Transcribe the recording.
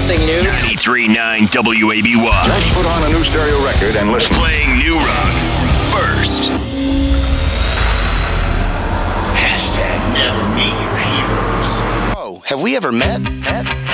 something new. 93.9 WABY. Let's put on a new stereo record and listen. Playing new rock first. Hashtag never meet your heroes. Oh, have we ever met?